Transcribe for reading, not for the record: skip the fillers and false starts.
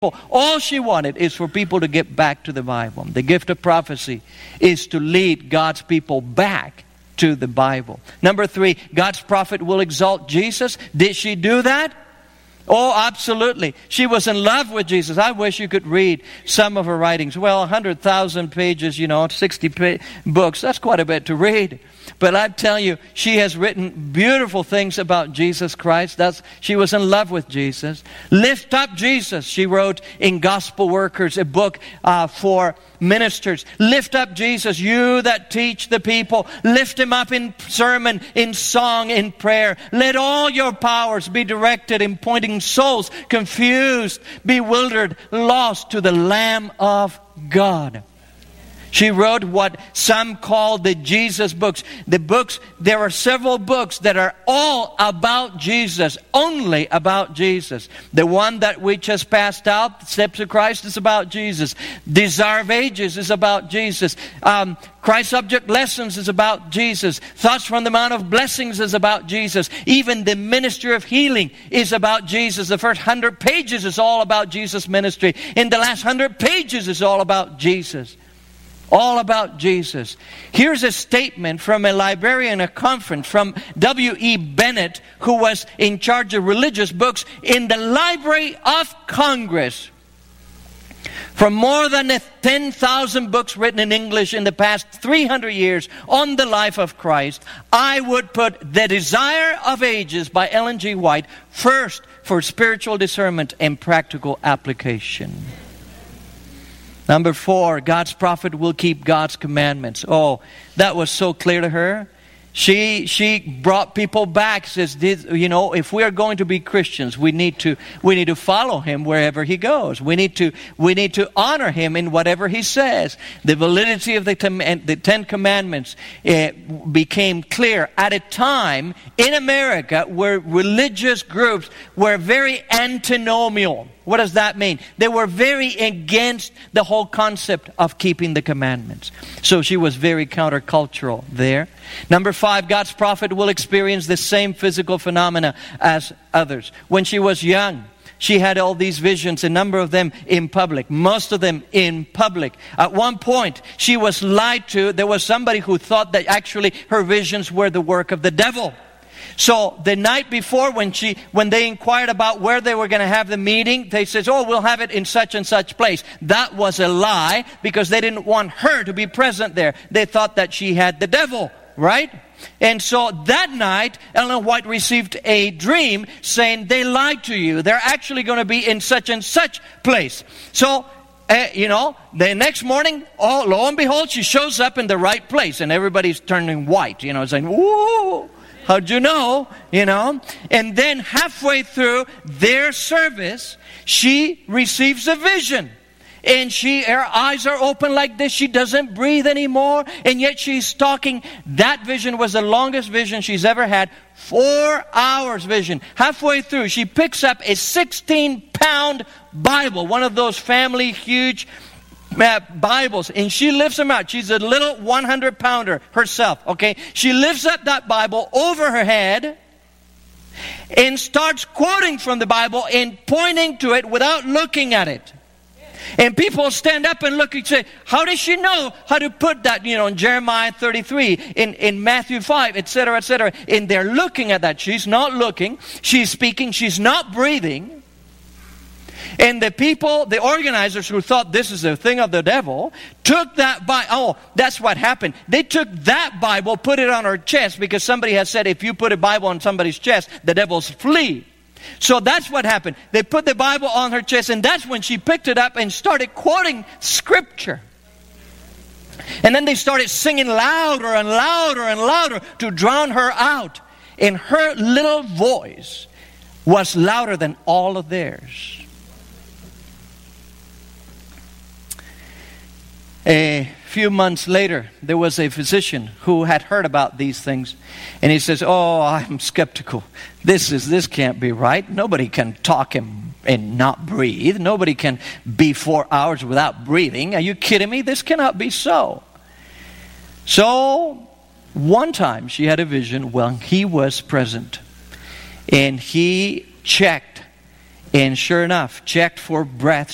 All she wanted is for people to get back to the Bible. The gift of prophecy is to lead God's people back to the Bible. Number 3, God's prophet will exalt Jesus. Did she do that? Oh, absolutely. She was in love with Jesus. I wish you could read some of her writings. Well, 100,000 pages, 60 books. That's quite a bit to read. But I tell you, she has written beautiful things about Jesus Christ. She was in love with Jesus. Lift Up Jesus, she wrote in Gospel Workers, a book for ministers. Lift up Jesus, you that teach the people. Lift him up in sermon, in song, in prayer. Let all your powers be directed in pointing souls, confused, bewildered, lost to the Lamb of God. She wrote what some call the Jesus books. There are several books that are all about Jesus, only about Jesus. The one that we just passed out, Steps of Christ, is about Jesus. Desire of Ages is about Jesus. Christ Subject Lessons is about Jesus. Thoughts from the Mount of Blessings is about Jesus. Even the Ministry of Healing is about Jesus. The first 100 pages is all about Jesus' ministry. In the last 100 pages is all about Jesus. All about Jesus. Here's a statement from a librarian at a conference from W.E. Bennett, who was in charge of religious books in the Library of Congress. From more than 10,000 books written in English in the past 300 years on the life of Christ, I would put The Desire of Ages by Ellen G. White first for spiritual discernment and practical application. Number 4, God's prophet will keep God's commandments. Oh, that was so clear to her. She brought people back. Says, if we are going to be Christians, we need to follow him wherever he goes. We need to honor him in whatever he says. The validity of the 10 Commandments became clear at a time in America where religious groups were very antinomial. What does that mean? They were very against the whole concept of keeping the commandments. So she was very countercultural there. Number 5, God's prophet will experience the same physical phenomena as others. When she was young, she had all these visions, a number of them in public, most of them in public. At one point, she was lied to. There was somebody who thought that actually her visions were the work of the devil. So the night before, when they inquired about where they were going to have the meeting, they said, we'll have it in such and such place. That was a lie, because they didn't want her to be present there. They thought that she had the devil, right? And so that night, Ellen White received a dream saying, they lied to you. They're actually going to be in such and such place. So, the next morning, lo and behold, she shows up in the right place, and everybody's turning white, saying, whoa. How'd you know? And then halfway through their service, she receives a vision. And her eyes are open like this. She doesn't breathe anymore. And yet she's talking. That vision was the longest vision she's ever had. 4 hours vision. Halfway through, she picks up a 16-pound Bible. One of those family huge Bibles, and she lifts them out. She's a little 100-pounder herself, okay? She lifts up that Bible over her head and starts quoting from the Bible and pointing to it without looking at it. And people stand up and look and say, how does she know how to put that, in Jeremiah 33, in Matthew 5, etc., etc. And they're looking at that. She's not looking. She's speaking. She's not breathing. And the people, the organizers who thought this is a thing of the devil, took that Bible. Oh, that's what happened. They took that Bible, put it on her chest, because somebody has said if you put a Bible on somebody's chest, the devils flee. So that's what happened. They put the Bible on her chest, and that's when she picked it up and started quoting Scripture. And then they started singing louder and louder and louder to drown her out. And her little voice was louder than all of theirs. A few months later, there was a physician who had heard about these things. And he says, I'm skeptical. This can't be right. Nobody can talk and not breathe. Nobody can be 4 hours without breathing. Are you kidding me? This cannot be so. So, one time she had a vision when he was present. And he checked. And sure enough, checked for breath.